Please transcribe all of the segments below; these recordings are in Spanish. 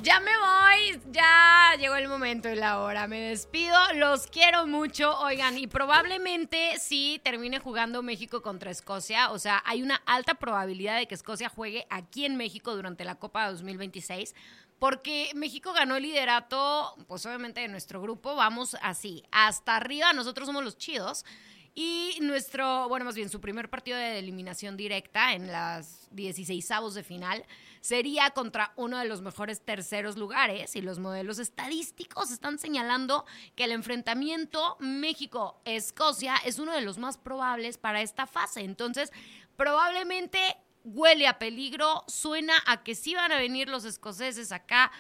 Ya me voy, ya llegó el momento y la hora. Me despido, los quiero mucho. Oigan, y probablemente sí termine jugando México contra Escocia. O sea, hay una alta probabilidad de que Escocia juegue aquí en México durante la Copa 2026. Porque México ganó el liderato, pues obviamente de nuestro grupo. Vamos así, hasta arriba. Nosotros somos los chidos. Y su primer partido de eliminación directa en las 16avos de final sería contra uno de los mejores terceros lugares, y los modelos estadísticos están señalando que el enfrentamiento México-Escocia es uno de los más probables para esta fase. Entonces, probablemente huele a peligro, suena a que sí van a venir los escoceses acá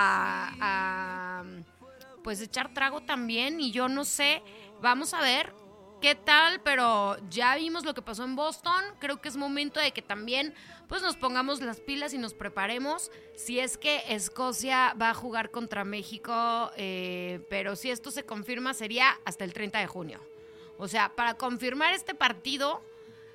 a pues echar trago también, y yo no sé, vamos a ver qué tal, pero ya vimos lo que pasó en Boston. Creo que es momento de que también pues nos pongamos las pilas y nos preparemos si es que Escocia va a jugar contra México, pero si esto se confirma sería hasta el 30 de junio. O sea, para confirmar este partido,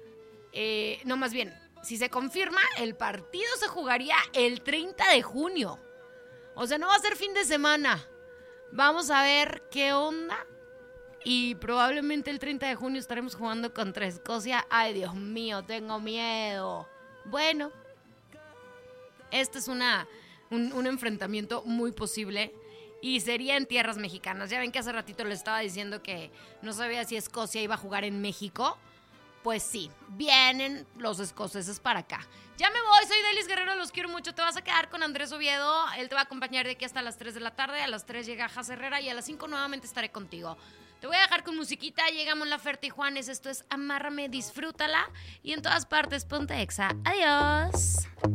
si se confirma, el partido se jugaría el 30 de junio. O sea, no va a ser fin de semana. Vamos a ver qué onda. Y probablemente el 30 de junio estaremos jugando contra Escocia. Ay, Dios mío, tengo miedo. Bueno, este es un enfrentamiento muy posible y sería en tierras mexicanas. Ya ven que hace ratito les estaba diciendo que no sabía si Escocia iba a jugar en México. Pues sí, vienen los escoceses para acá. Ya me voy, soy Delis Guerrero, los quiero mucho. Te vas a quedar con Andrés Oviedo. Él te va a acompañar de aquí hasta las 3 de la tarde. A las 3 llega Jas Herrera y a las 5 nuevamente estaré contigo. Te voy a dejar con musiquita. Llegamos La Ferta y Juanes. Esto es Amárrame, disfrútala. Y en todas partes, ponte Exa. Adiós.